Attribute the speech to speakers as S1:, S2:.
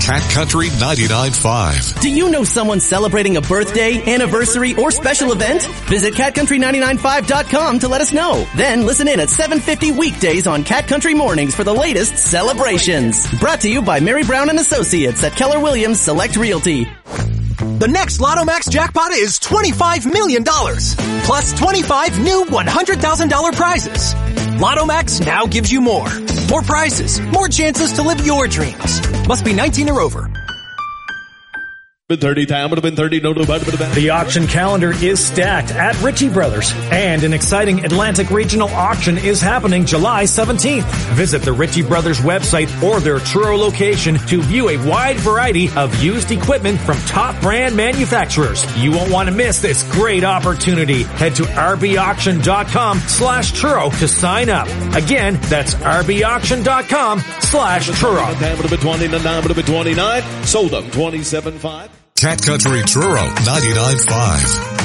S1: Cat Country 99.5.
S2: Do you know someone celebrating a birthday, anniversary, or special event? Visit CatCountry995.com to let us know. Then listen in at 7:50 weekdays on Cat Country Mornings for the latest celebrations. Brought to you by Mary Brown and Associates at Keller Williams Select Realty.
S3: The next Lotto Max jackpot is $25 million, plus 25 new $100,000 prizes. Lotto Max now gives you more. More prizes, more chances to live your dreams. Must be 19 or over.
S4: The auction calendar is stacked at Ritchie Brothers, and an exciting Atlantic Regional auction is happening July 17th. Visit the Ritchie Brothers website or their Truro location to view a wide variety of used equipment from top brand manufacturers. You won't want to miss this great opportunity. Head to rbauction.com/Truro to sign up. Again, that's rbauction.com/Truro.
S5: Sold them 27.5.
S1: Cat Country Truro 99.5.